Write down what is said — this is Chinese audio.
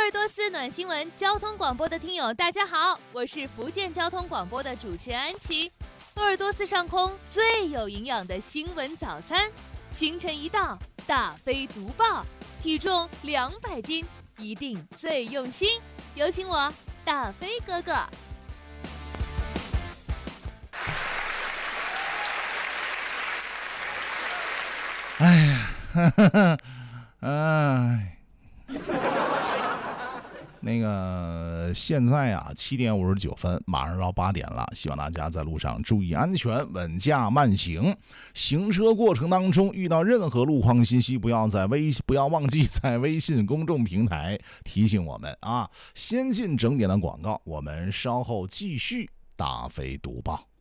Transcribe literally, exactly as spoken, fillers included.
尔多斯暖新闻交通广播的听友大家好，我是福建交通广播的主持人安琪。鄂尔多斯上空最有营养的新闻早餐，清晨一到，大飞读报，体重两百斤，一定最用心。有请我大飞哥哥。 哎呀，哈哈哈，哎，那个现在啊，七点五十九分，马上到八点了，希望大家在路上注意安全，稳驾慢行。行车过程当中遇到任何路况信息，不要在微不要忘记在微信公众平台提醒我们啊。先进整点的广告，我们稍后继续大飞读报。